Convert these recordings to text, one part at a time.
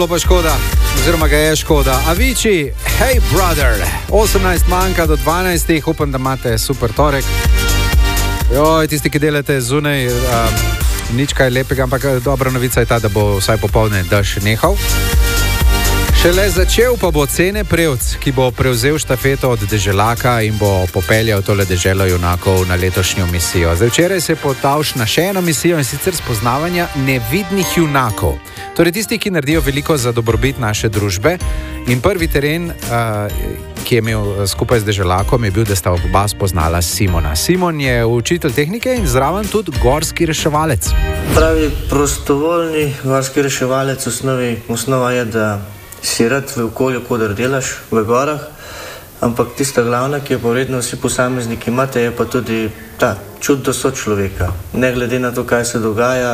Pa škoda, oziroma ga je škoda. Avicii, hey brother, 18 manjka do 12, upam, da imate super torek. Joj, tisti, ki delate zunaj, nič kaj lepega, ampak dobra novica je ta, da bo vsaj popoldne dež nehal. Šele začel pa bo Cene Prevc, ki bo prevzel štafeto od Deželaka in bo popeljal tole deželo junakov na letošnjo misijo. Zdaj, včeraj se je potavš na še eno misijo, in sicer spoznavanja nevidnih junakov. Torej tisti, ki naredijo veliko za dobrobit naše družbe. In prvi teren, ki je imel skupaj z Deželakom, je bil, da sta oba spoznala Simona. Simon je učitelj tehnike in zraven tudi gorski reševalec. Pravi prostovoljni gorski reševalec osnova je, da si rad v okolju, kodar delaš, v gorah, ampak tista glavna, ki je povredno vsi posamezniki imate, je pa tudi ta čut do sočloveka. Ne glede na to, kaj se dogaja,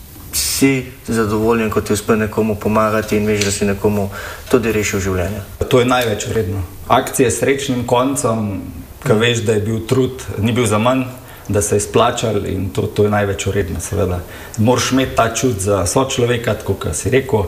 si zadovoljen, ko ti uspe nekomu pomagati in veš, da si nekomu tudi rešil življenje. To je največ vredno. Akcije s srečnim koncem, ko veš, da je bil trud, ni bil za manj, da se je splačal, in to je največ vredno, seveda. Moraš imeti ta čut za sočloveka, tako kot si rekel,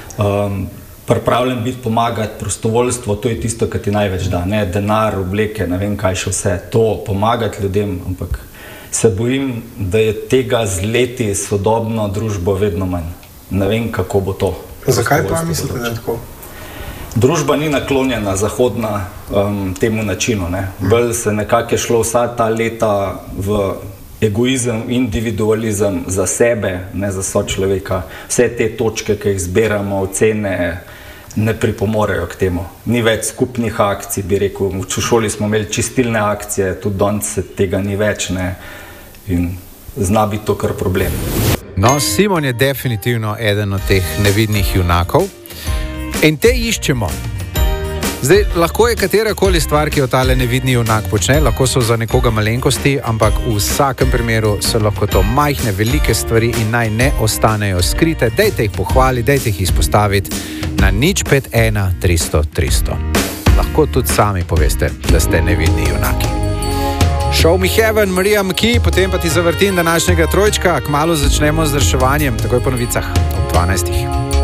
pripravljen biti pomagati, prostovoljstvo, to je tisto, kar ti največ da, ne denar, obleke, ne vem kaj še vse, to pomagati ljudem, ampak se bojim, da je tega z leti sodobno družbo vedno manj. Ne vem, kako bo to. Zakaj pa mislite, da je tako? Družba ni naklonjena zahodna temu načinu, ne. Bolj se nekako je šlo vsa ta leta v egoizem, individualizem za sebe, ne za sočloveka. Vse te točke, ki jih zbiramo, ocene, ne pripomorejo k temu. Ni več skupnih akcij, bi rekel. V šoli smo imeli čistilne akcije, tudi danes tega ni več, ne. In zna biti to kar problem. No, Simon je definitivno eden od teh nevidnih junakov in te iščemo. Zdaj, lahko je katerakoli stvar, ki jo tale nevidni junak počne, lahko so za nekoga malenkosti, ampak v vsakem primeru so lahko to majhne, velike stvari in naj ne ostanejo skrite. Dajte jih pohvaliti, dajte jih izpostaviti na 051 300 300. Lahko tudi sami poveste, da ste nevidni junaki. Show me heaven, Marija McKee, potem pa ti zavrtim današnjega trojčka. Kmalu začnemo z reševanjem, takoj po novicah ob 12.